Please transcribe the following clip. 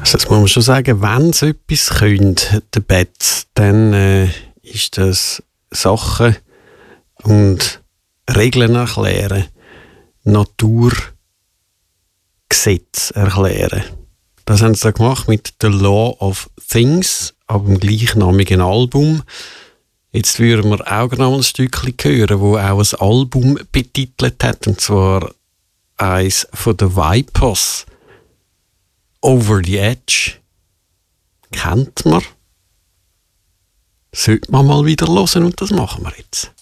Also das muss man schon sagen, wenn es etwas könnte, der Betz, dann ist das Sachen und Regeln erklären, Naturgesetze erklären. Das haben sie da gemacht mit The Law of Things, ab dem gleichnamigen Album. Jetzt würden wir auch noch ein Stückchen hören, wo auch ein Album betitelt hat, und zwar eins von den Vipers. Over the Edge. Kennt man. Sollte man mal wieder hören, und das machen wir jetzt.